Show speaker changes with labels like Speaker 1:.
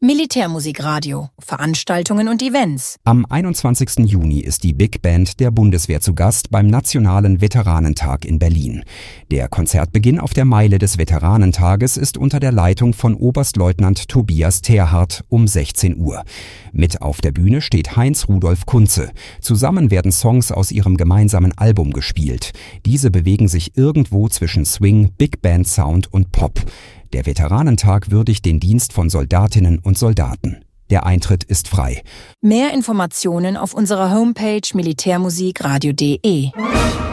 Speaker 1: Militärmusikradio, Veranstaltungen und Events.
Speaker 2: Am 21. Juni ist die Big Band der Bundeswehr zu Gast beim Nationalen Veteranentag in Berlin. Der Konzertbeginn auf der Meile des Veteranentages ist unter der Leitung von Oberstleutnant Tobias Terhardt um 16 Uhr. Mit auf der Bühne steht Heinz Rudolf Kunze. Zusammen werden Songs aus ihrem gemeinsamen Album gespielt. Diese bewegen sich irgendwo zwischen Swing, Big Band Sound und Pop. Der Veteranentag würdigt den Dienst von Soldatinnen und Soldaten. Der Eintritt ist frei.
Speaker 1: Mehr Informationen auf unserer Homepage militärmusikradio.de.